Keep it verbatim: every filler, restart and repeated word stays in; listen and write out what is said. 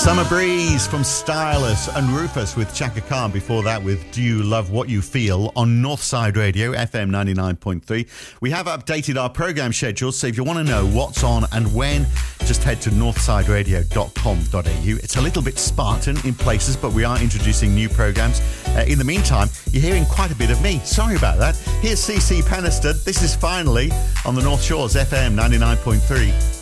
Summer Breeze from Stylus and Rufus with Chaka Khan. Before that with Do You Love What You Feel on Northside Radio, F M ninety-nine point three. We have updated our programme schedule, so if you want to know what's on and when, just head to northside radio dot com dot a u. It's a little bit Spartan in places, but we are introducing new programmes. Uh, in the meantime, you're hearing quite a bit of me. Sorry about that. Here's C C Peniston. This is Finally on the North Shores, F M ninety-nine point three.